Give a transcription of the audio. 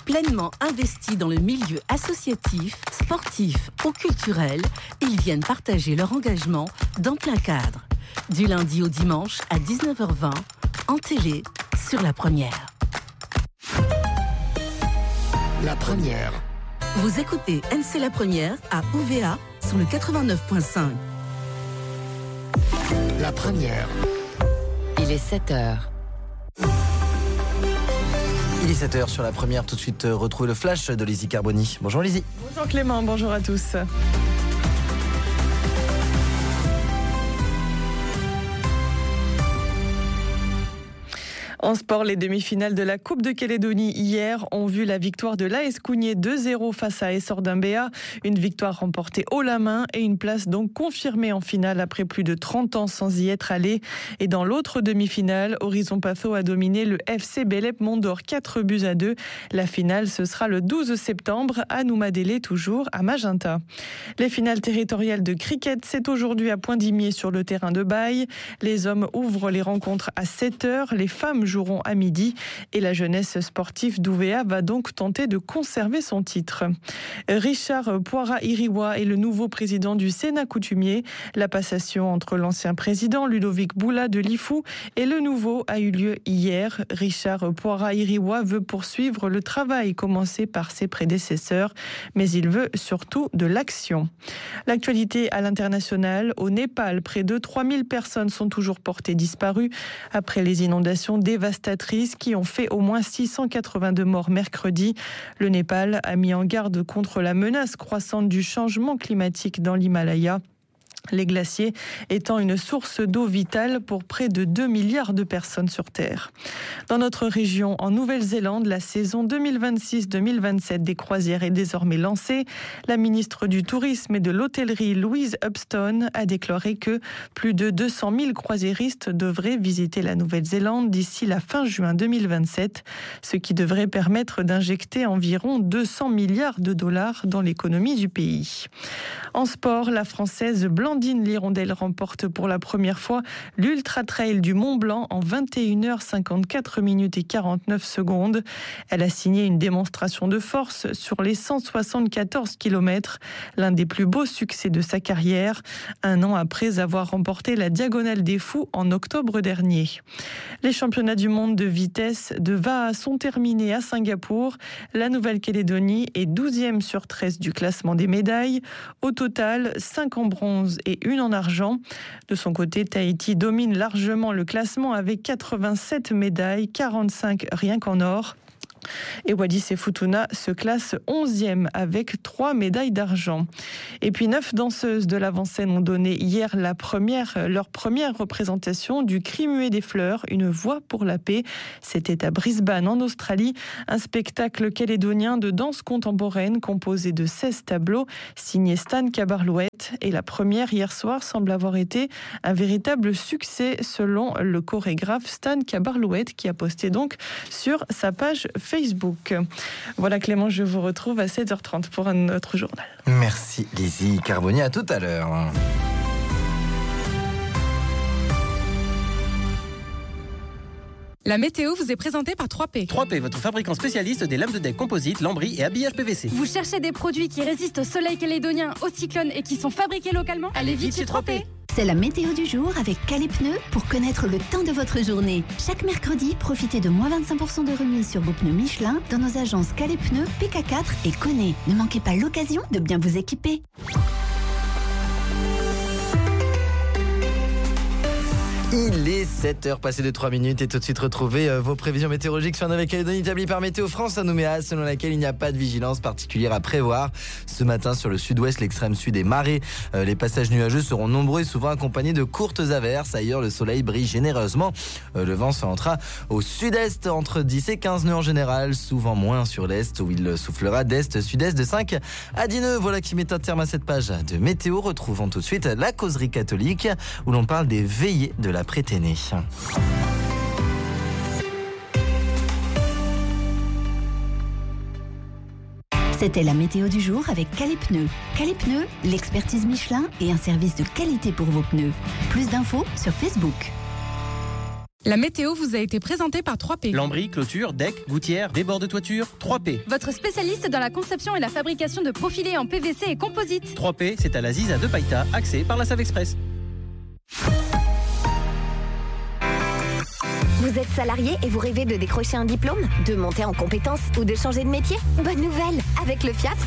Pleinement investis dans le milieu associatif, sportif ou culturel, ils viennent partager leur engagement dans plein cadre. Du lundi au dimanche à 19h20, en télé, sur La Première. La Première. Vous écoutez MC La Première à UVA sur le 89.5. La Première. Il est 7h. Il est 7h sur La Première. Tout de suite, retrouvez le flash de Lizzie Carboni. Bonjour Lizzie. Bonjour Clément, bonjour à tous. En sport, les demi-finales de la Coupe de Calédonie hier ont vu la victoire de l'AS Kougné 2-0 face à Essordun-Béa. Une victoire remportée haut la main et une place donc confirmée en finale après plus de 30 ans sans y être allé. Et dans l'autre demi-finale, Horizon Patho a dominé le FC Bélep Mondor 4-2. La finale, ce sera le 12 septembre à Noumadélé, toujours à Magenta. Les finales territoriales de cricket, c'est aujourd'hui à Point-d'Imier sur le terrain de Baille. Les hommes ouvrent les rencontres à 7h, les femmes joueront à midi et la jeunesse sportive d'UVA va donc tenter de conserver son titre. Richard Poira-Iriwa est le nouveau président du Sénat coutumier. La passation entre l'ancien président Ludovic Boula de Lifou et le nouveau a eu lieu hier. Richard Poira-Iriwa veut poursuivre le travail commencé par ses prédécesseurs, mais il veut surtout de l'action. L'actualité à l'international, au Népal, près de 3000 personnes sont toujours portées disparues après les inondations dévastatrices qui ont fait au moins 682 morts mercredi. Le Népal a mis en garde contre la menace croissante du changement climatique dans l'Himalaya. Les glaciers étant une source d'eau vitale pour près de 2 milliards de personnes sur Terre. Dans notre région, en Nouvelle-Zélande, la saison 2026-2027 des croisières est désormais lancée. La ministre du Tourisme et de l'Hôtellerie, Louise Upstone, a déclaré que plus de 200 000 croisiéristes devraient visiter la Nouvelle-Zélande d'ici la fin juin 2027, ce qui devrait permettre d'injecter environ 200 milliards de dollars dans l'économie du pays. En sport, la Française Blandine Lirondelle remporte pour la première fois l'Ultra Trail du Mont Blanc en 21h54 minutes et 49 secondes. Elle a signé une démonstration de force sur les 174 km, l'un des plus beaux succès de sa carrière, un an après avoir remporté la Diagonale des Fous en octobre dernier. Les championnats du monde de vitesse de VAA sont terminés à Singapour. La Nouvelle-Calédonie est 12e sur 13 du classement des médailles. Au total, 5 en bronze et 1 en argent. De son côté, Tahiti domine largement le classement avec 87 médailles, 45 rien qu'en or. Et Wadis et Futuna se classent 11e avec 3 médailles d'argent. Et puis 9 danseuses de l'avant-scène ont donné hier leur première représentation du Cri muet des fleurs, une voix pour la paix. C'était à Brisbane en Australie, un spectacle calédonien de danse contemporaine composé de 16 tableaux signé Stan Cabarlouette. Et la première hier soir semble avoir été un véritable succès selon le chorégraphe Stan Cabarlouette qui a posté donc sur sa page Facebook. Voilà Clément, je vous retrouve à 7h30 pour un autre journal. Merci Lizzie Carboni, à tout à l'heure. La météo vous est présentée par 3P. 3P, votre fabricant spécialiste des lames de deck composites, lambris et habillage PVC. Vous cherchez des produits qui résistent au soleil calédonien, aux cyclones et qui sont fabriqués localement? Allez vite chez 3P. C'est la météo du jour avec Calais Pneus pour connaître le temps de votre journée. Chaque mercredi, profitez de moins 25% de remise sur vos pneus Michelin dans nos agences Calais Pneus, PK4 et Connay. Ne manquez pas l'occasion de bien vous équiper. Il est 7h passé de 3 minutes et tout de suite retrouver vos prévisions météorologiques sur la Nouvelle-Calédonie établies par Météo France à Nouméa, selon laquelle il n'y a pas de vigilance particulière à prévoir. Ce matin sur le sud-ouest, l'extrême sud est marée. Les passages nuageux seront nombreux et souvent accompagnés de courtes averses. Ailleurs, le soleil brille généreusement. Le vent s'orientera au sud-est entre 10 et 15 nœuds en général, souvent moins sur l'est où il soufflera d'est-sud-est de 5 à 10 nœuds. Voilà qui met un terme à cette page de météo. Retrouvons tout de suite la causerie catholique où l'on parle des veillées de la Préténée. C'était la météo du jour avec Calais Pneus. Calais Pneus, l'expertise Michelin et un service de qualité pour vos pneus. Plus d'infos sur Facebook. La météo vous a été présentée par 3P. Lambris, clôture, deck, gouttière, débord de toiture, 3P. Votre spécialiste dans la conception et la fabrication de profilés en PVC et composite. 3P, c'est à la Ziza de Païta, axé par la Savexpress. Vous êtes salarié et vous rêvez de décrocher un diplôme, de monter en compétences ou de changer de métier? Bonne nouvelle! Avec le FIAPS,